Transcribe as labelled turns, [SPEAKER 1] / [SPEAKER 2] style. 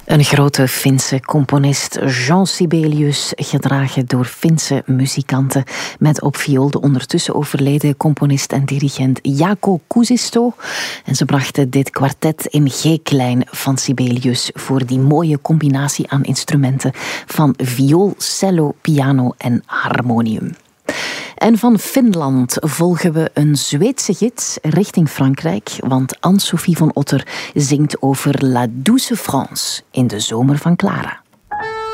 [SPEAKER 1] Een grote Finse componist, Jean Sibelius, gedragen door Finse muzikanten, met op viool de ondertussen overleden componist en dirigent Jaakko Kuusisto. En ze brachten dit kwartet in G-klein van Sibelius voor die mooie combinatie aan instrumenten van viool, cello, piano en harmonium. En van Finland volgen we een Zweedse gids richting Frankrijk, want Anne-Sophie van Otter zingt over La Douce France in de zomer van Clara.